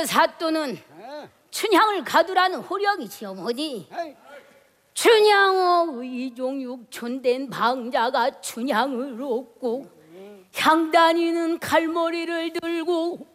그 사또는 춘향을 가두라는 호령이지요 뭐지. 아이, 춘향의 이종육촌된 방자가 춘향을 얻고 향단이는 칼머리를 들고